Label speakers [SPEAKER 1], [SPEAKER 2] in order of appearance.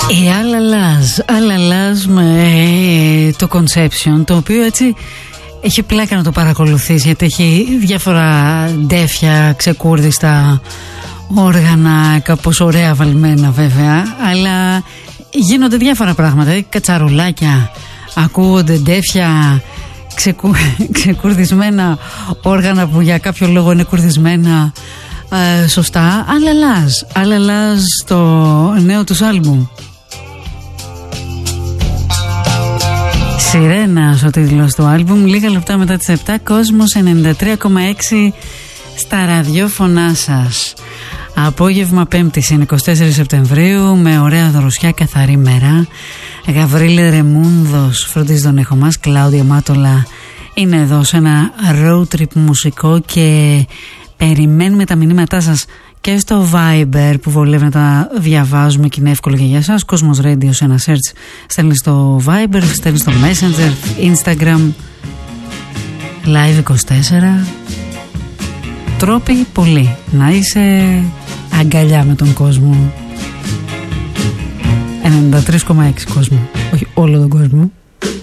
[SPEAKER 1] Η Αλαλάζ με το Conception, το οποίο έτσι έχει πλάκα να το παρακολουθείς, γιατί έχει διάφορα ντέφια, ξεκούρδιστα όργανα, κάπως ωραία βαλμένα βέβαια, αλλά γίνονται διάφορα πράγματα, κατσαρολάκια, ακούγονται ντέφια, ξεκουρδισμένα όργανα που για κάποιο λόγο είναι κουρδισμένα σωστά. Αλαλάζ το νέο τους άλμπουμ. Σιρένας ο τίτλος του άλμπουμ, λίγα λεπτά μετά τις 7, Κόσμος 93,6 στα ραδιόφωνά σας. Απόγευμα Πέμπτης είναι 24 Σεπτεμβρίου, με ωραία δροσιά, καθαρή μέρα. Γαβρίλη Ρεμούνδος φροντίζει τον ήχο μας, Κλάουδια Μάτολα είναι εδώ σε ένα road trip μουσικό και περιμένουμε τα μηνύματά σας και στο Viber που βολεύει να τα διαβάζουμε και είναι εύκολο και για εσάς. Κόσμος Radio σε ένα search, στέλνει στο Viber, στέλνει στο Messenger, Instagram, Live 24. Τρόποι πολλοί να είσαι αγκαλιά με τον κόσμο. 93,6 κόσμο, όχι όλο τον κόσμο.